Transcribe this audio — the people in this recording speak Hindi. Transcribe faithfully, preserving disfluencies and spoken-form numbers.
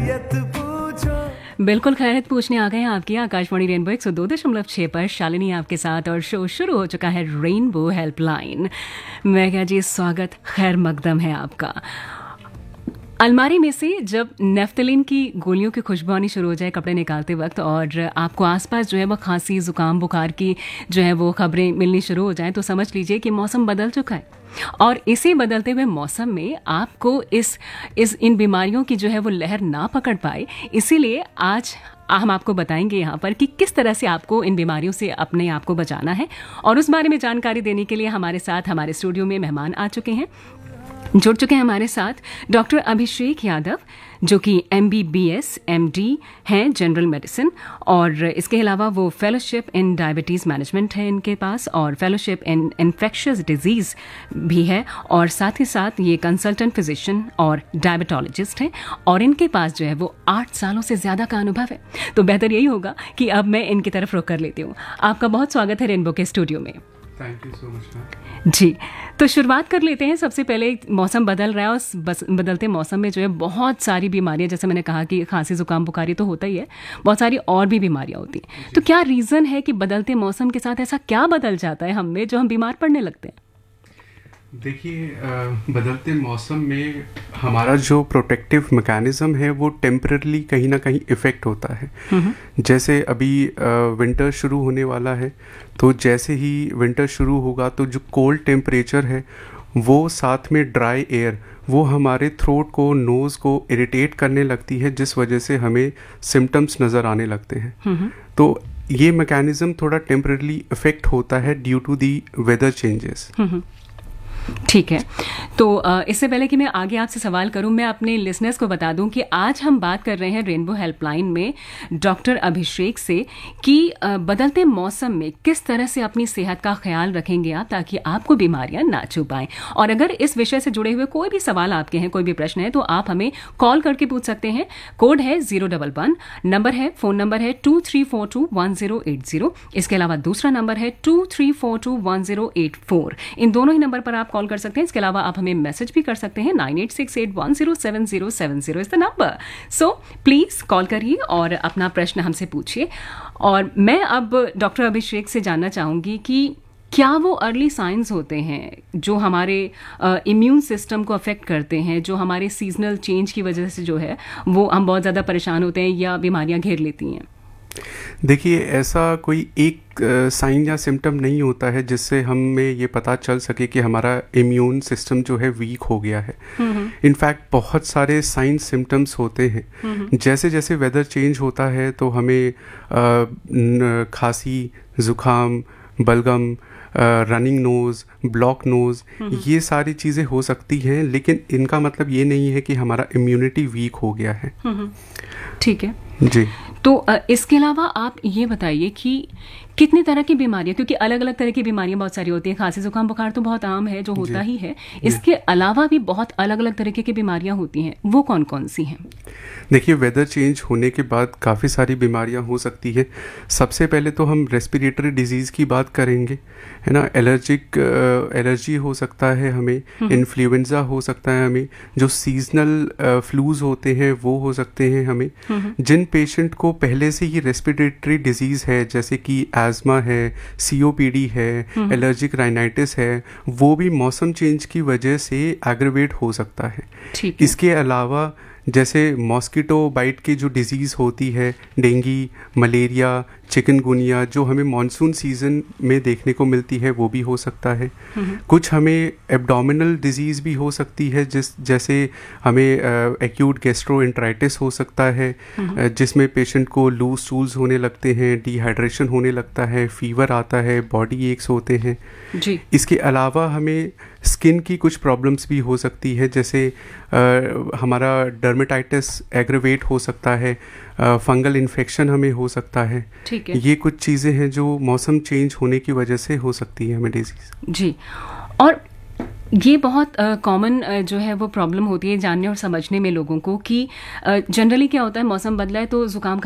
खैरियत पूछो। बिल्कुल खैरियत पूछने आ गए हैं आपकी आकाशवाणी रेनबो एक सौ दो दशमलव छह पर। शालिनी आपके साथ और शो शुरू हो चुका है रेनबो हेल्पलाइन। मैं क्या जी, स्वागत खैर मकदम है आपका। अलमारी में से जब नेफ्थलीन की गोलियों की खुशबू आनी शुरू हो जाए कपड़े निकालते वक्त, और आपको आसपास जो है वो खांसी जुकाम बुखार की जो है वो खबरें मिलनी शुरू हो जाएं, तो समझ लीजिए कि मौसम बदल चुका है। और इसी बदलते हुए मौसम में आपको इस इस इन बीमारियों की जो है वो लहर ना पकड़ पाए, इसीलिए आज हम आपको बताएंगे यहाँ पर कि किस तरह से आपको इन बीमारियों से अपने आप को बचाना है। और उस बारे में जानकारी देने के लिए हमारे साथ हमारे स्टूडियो में मेहमान आ चुके हैं, जुड़ चुके हैं हमारे साथ डॉक्टर अभिषेक यादव, जो कि M B B S M D हैं जनरल मेडिसिन, और इसके अलावा वो फेलोशिप इन डायबिटीज़ मैनेजमेंट है इनके पास, और फेलोशिप इन इन्फेक्शियस डिजीज़ भी है, और साथ ही साथ ये कंसल्टेंट फिजिशियन और डायबिटोलॉजिस्ट हैं, और इनके पास जो है वो आठ सालों से ज़्यादा का अनुभव है। तो बेहतर यही होगा कि अब मैं इनकी तरफ रुख कर लेती हूँ। आपका बहुत स्वागत है रेनबो के स्टूडियो में। Thank you so much. जी, तो शुरुआत कर लेते हैं। सबसे पहले मौसम बदल रहा है, और बस बदलते मौसम में जो है बहुत सारी बीमारियां, जैसे मैंने कहा कि खांसी जुकाम बुखारी तो होता ही है, बहुत सारी और भी बीमारियां होती हैं। तो क्या रीज़न है कि बदलते मौसम के साथ ऐसा क्या बदल जाता है हम में जो हम बीमार पड़ने लगते हैं? देखिए, बदलते मौसम में हमारा जो प्रोटेक्टिव मैकेनिज्म है वो टेम्पररी कहीं ना कहीं इफ़ेक्ट होता है। जैसे अभी विंटर शुरू होने वाला है, तो जैसे ही विंटर शुरू होगा तो जो कोल्ड टेम्परेचर है वो साथ में ड्राई एयर वो हमारे थ्रोट को, नोज़ को इरिटेट करने लगती है, जिस वजह से हमें सिम्टम्स नज़र आने लगते हैं। तो ये मैकेनिज्म थोड़ा टेम्पररी इफ़ेक्ट होता है due to the weather changes. ठीक है, तो इससे पहले कि मैं आगे आपसे सवाल करूं, मैं अपने लिसनर्स को बता दूं कि आज हम बात कर रहे हैं रेनबो हेल्पलाइन में डॉक्टर अभिषेक से कि बदलते मौसम में किस तरह से अपनी सेहत का ख्याल रखेंगे आप, ताकि आपको बीमारियां ना छू पाएं। और अगर इस विषय से जुड़े हुए कोई भी सवाल आपके हैं, कोई भी प्रश्न है, तो आप हमें कॉल करके पूछ सकते हैं। कोड है जीरो डबल वन, नंबर है फोन नंबर है to three four to one zero eight zero. इसके अलावा दूसरा नंबर है to three four to one zero eight four. इन दोनों ही नंबर पर आप कॉल कर सकते हैं। इसके अलावा आप हमें मैसेज भी कर सकते हैं। Nine eight six eight one zero seven zero seven zero is the number. So please call करिए और अपना प्रश्न हमसे पूछिए। और मैं अब डॉक्टर अभिषेक से जानना चाहूंगी कि क्या वो अर्ली साइंस होते हैं जो हमारे इम्यून सिस्टम को अफेक्ट करते हैं, जो हमारे सीजनल चेंज की वजह से जो है वो हम बहुत ज़्यादा परेशान होते हैं या बीमारियां घेर लेती हैं? देखिए, ऐसा कोई एक साइन या सिम्टम नहीं होता है जिससे हमें ये पता चल सके कि हमारा इम्यून सिस्टम जो है वीक हो गया है। इनफैक्ट बहुत सारे साइन सिम्टम्स होते हैं। जैसे जैसे वेदर चेंज होता है तो हमें खांसी, जुकाम, बलगम, रनिंग नोज़, ब्लॉक नोज़, ये सारी चीज़ें हो सकती हैं, लेकिन इनका मतलब ये नहीं है कि हमारा इम्यूनिटी वीक हो गया है। ठीक है जी। तो इसके अलावा आप ये बताइए कि कितनी तरह की बीमारियां, क्योंकि अलग अलग तरह की बीमारियां बहुत सारी होती हैं। खांसी जुकाम बुखार तो बहुत आम है, जो होता ही है। इसके अलावा भी बहुत अलग अलग तरीके की बीमारियां होती हैं, वो कौन कौन सी हैं? देखिए, वेदर चेंज होने के बाद काफ़ी सारी बीमारियां हो सकती है। सबसे पहले तो हम रेस्पिरेटरी डिजीज़ की बात करेंगे, है ना। एलर्जिक एलर्जी हो सकता है हमें, इन्फ्लुएंजा हो सकता है हमें, जो सीजनल फ्लूज होते हैं वो हो सकते हैं हमें। जिन पेशेंट को पहले से ही रेस्पिरेटरी डिजीज़ है, जैसे कि एज़मा है, सी ओ पी डी है, एलर्जिक राइनाइटिस है, वो भी मौसम चेंज की वजह से एग्रवेट हो सकता है। इसके अलावा जैसे मॉस्किटो बाइट की जो डिजीज़ होती है, डेंगू, मलेरिया, चिकनगुनिया, जो हमें मानसून सीज़न में देखने को मिलती है, वो भी हो सकता है। कुछ हमें एब्डोमिनल डिजीज़ भी हो सकती है, जिस जैसे हमें एक्यूट गैस्ट्रोएंटराइटिस हो सकता है, जिसमें पेशेंट को लूज स्टूल्स होने लगते हैं, डिहाइड्रेशन होने लगता है, फीवर आता है, बॉडी एक्स होते हैं जी। इसके अलावा हमें स्किन की कुछ प्रॉब्लम्स भी हो सकती है, जैसे आ, हमारा डर्मेटाइटिस एग्रवेट हो सकता है, फंगल इन्फेक्शन हमें हो सकता है। ठीक है, ये कुछ चीज़ें हैं जो मौसम चेंज होने की वजह से हो सकती है हमें डिजीज़। जी, और ये बहुत कॉमन uh, uh, जो है वो प्रॉब्लम होती है जानने और समझने में लोगों को कि जनरली uh, क्या होता है, मौसम बदला है तो जुकाम